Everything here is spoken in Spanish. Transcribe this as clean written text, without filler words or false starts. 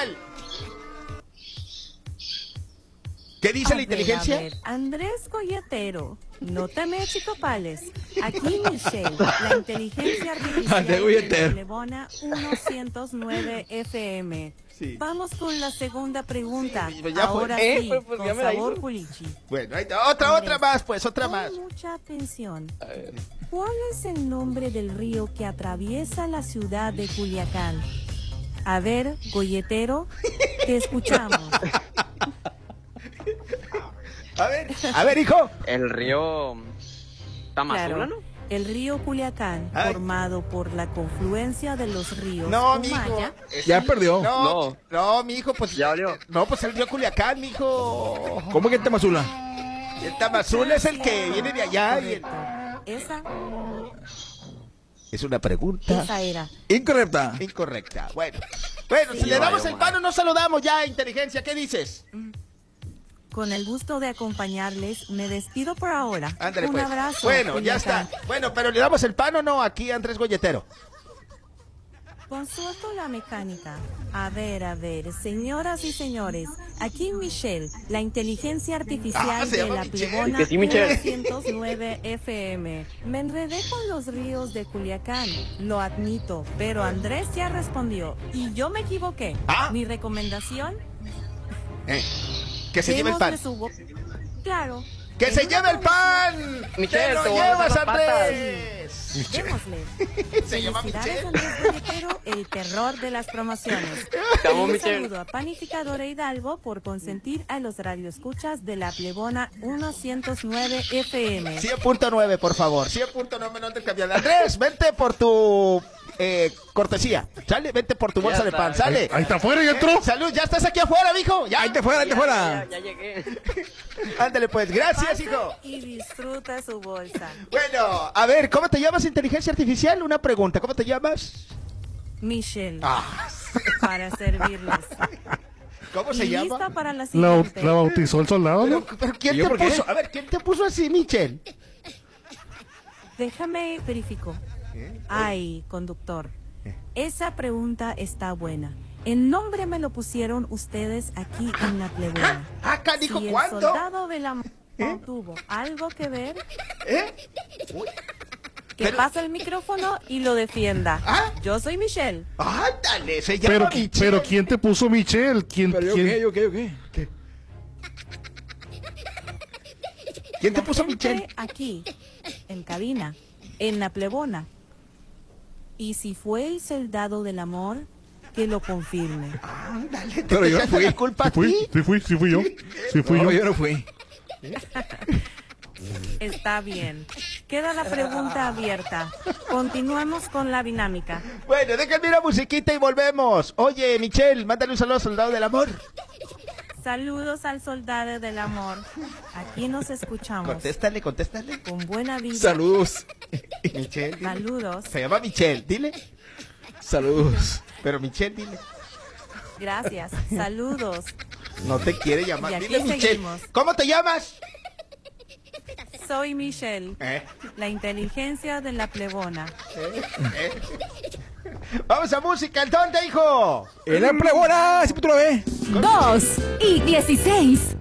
Michelle. ¿Qué dice la inteligencia? A ver, Andrés Golletero, no te me chicopales. Aquí Michelle, la inteligencia artificial de Lebona 109 FM. Sí. Vamos con la segunda pregunta. Sí, ya ahora fue. sí, pues con ya me la sabor hizo. culichi. Bueno, ahí está. Otra más, pues, otra más. Pon mucha atención. ¿Cuál es el nombre del río que atraviesa la ciudad de Culiacán? A ver, Golletero, te escuchamos. A ver, hijo. El río Tamazula, Claro, ¿no? el río Culiacán, Ay. formado por la confluencia de los ríos No, mijo. Umaya. Ya perdió. No, mijo, pues. Ya valió. No, pues el río Culiacán, mijo. ¿Cómo que en Tamazula? El Tamazula es el que viene de allá. Y Correcto. Esa Es una pregunta era. Incorrecta. incorrecta. Bueno, Sí. si le damos el pano, nos saludamos ya, inteligencia. ¿Qué dices? Con el gusto de acompañarles, me despido por ahora. Ándale, Un pues. abrazo. Bueno, ya está. Culiacán. Bueno, pero le damos el pano, no, aquí a Andrés Golletero. Consulto la mecánica. A ver, señoras y señores, aquí Michelle, la inteligencia artificial se de llama la Michelle. Plebona Que sí, Michelle. 109 FM. Me enredé con los ríos de Culiacán, lo admito, pero Andrés ya respondió y yo me equivoqué. Ah. Mi recomendación, Que se lleve el pan. démosle su Claro. ¡Que se lleve el pan! Michelle, ¡Te lo te voy a llevas, dar las patas. Andrés! Démosle. Se llama Felicidades, Michelle. Andrés Golletero, el terror de las promociones. Te amo, Y un Michelle. saludo a Panificadora Hidalgo por consentir a los radioescuchas de la Plebona 109 FM. 100.9, por favor. 100.9, no te cambias. Andrés, vente por tu cortesía. Sale, vente por tu bolsa de pan. está. Sale. Ahí está afuera y entró. Salud, ya estás aquí afuera, mijo. Ya. Ahí te fuera, ahí te fuera. Ya llegué. Ándale, pues. Gracias, Pase hijo. y disfruta su bolsa. Bueno, a ver, ¿cómo te llamas, inteligencia artificial? Una pregunta. ¿Cómo te llamas? Michelle, Ah, para servirles. ¿cómo Y se llama? lista para la La siguiente. bautizó el soldado, ¿no? Pero ¿quién ¿Y yo te por qué? puso? A ver, ¿quién te puso así, Michelle? Déjame verifico. Ay, conductor. Esa pregunta está buena. El nombre me lo pusieron ustedes aquí en la Plebona. Ah, canijo, Si el ¿cuándo? soldado del amor tuvo algo que ver, ¿Eh? que Pero- pase el micrófono y lo defienda. ¿Ah? Yo soy Michelle. Ándale, se llama Michelle. Pero ¿quién te puso Michelle? ¿Quién? ¿Quién te La puso gente Michelle? aquí, en cabina, en la Plebona. Y si fue el soldado del amor, que lo confirme. Ándale, Pero yo no echaste fui. la culpa a Sí fui, ti. sí fui yo. Sí fui yo. Yo no fui. Está bien. Queda la pregunta abierta. Continuamos con la dinámica. Bueno, déjenme una musiquita y volvemos. Oye, Michelle, mándale un saludo al soldado del amor. Saludos al soldado del amor. Aquí nos escuchamos. Contéstale. Con buena vida. Saludos. Michelle, dile. Saludos. Se llama Michelle, dile. Saludos. Pero Michelle, dile. Gracias. Saludos. No te quiere llamar. Y aquí Dile, Michelle. seguimos. ¿Cómo te llamas? Soy Michelle, la inteligencia de la Plebona. Vamos a música, ¿en dónde, hijo? En la Plebona, siempre tú lo ves. 2:16.